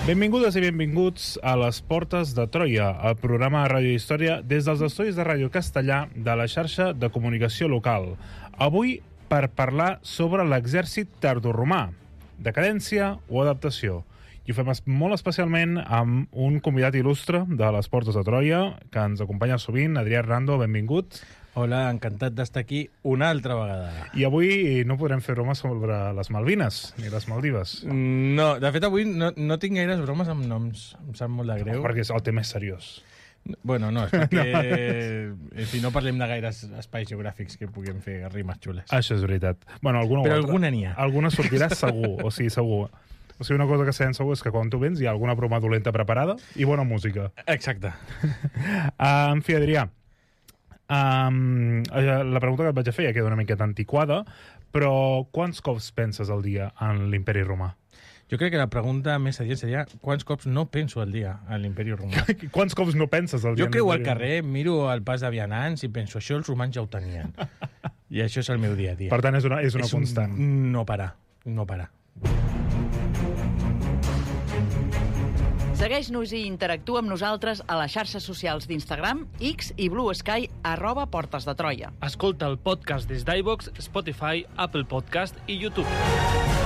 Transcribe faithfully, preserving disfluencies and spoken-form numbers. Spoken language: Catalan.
Benvingudes i benvinguts a Les Portes de Troia, el programa de Ràdio Història des dels estudis de Ràdio Castellà de la xarxa de comunicació local. Avui per parlar sobre l'exèrcit tardoromà, decadència o adaptació. I ho fem molt especialment amb un convidat il·lustre de Les Portes de Troia, que ens acompanya sovint, Adrià Hernando, benvingut. Hola, encantat d'estar aquí una altra vegada. I avui no podrem fer bromes sobre les Malvines ni les Maldives. No, de fet avui no, no tinc gaires bromes amb noms, em sap molt de greu. No, perquè el tema és seriós. Bueno, no, és perquè no. Si no parlem de gaires espais geogràfics que puguem fer rimes xules. Això és veritat. Bueno, alguna Però altra, alguna n'hi ha. Alguna sortirà segur, o sigui, segur. O sigui, una cosa que sabem segur és que quan tu vens hi ha alguna broma dolenta preparada i bona música. Exacte. uh, en fi, Adrià, um, la pregunta que et vaig a fer ja queda una miqueta antiquada, però quants cops penses al dia en l'imperi romà? Jo crec que la pregunta més adient seria quants cops no penso al dia en l'imperi romà. Quants cops no penses al dia? Jo creu al carrer, miro el pas de vianants i penso, això els romans ja ho tenien. I això és el meu dia a dia. Per tant, és una, és una és constant. Un no parar, no parar. Segueix-nos i interactua amb nosaltres a les xarxes socials d'Instagram, X i Blue Sky, arroba Portes de Troia. Escolta el podcast des d'iVoox, Spotify, Apple Podcast i YouTube.